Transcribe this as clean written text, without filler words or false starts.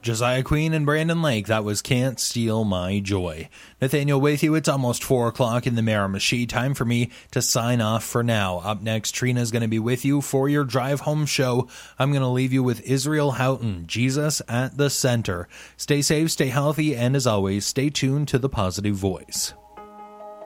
Josiah Queen and Brandon Lake, that was Can't Steal My Joy. Nathaniel with you. It's almost 4 o'clock in the Miramichi. Time for me to sign off for now. Up next, Trina's going to be with you for your drive home show. I'm going to leave you with Israel Houghton, Jesus at the Center. Stay safe, stay healthy, and as always, stay tuned to The Positive Voice.